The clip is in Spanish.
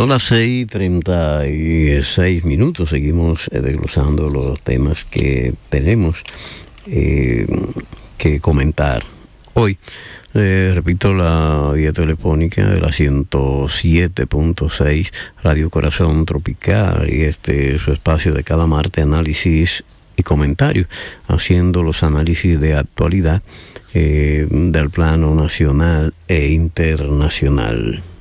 Son las 6:36. Seguimos desglosando los temas que tenemos que comentar hoy. Repito, la vía telefónica de la 107.6 Radio Corazón Tropical, y este es su espacio de cada martes, análisis y comentario, haciendo los análisis de actualidad del plano nacional e internacional.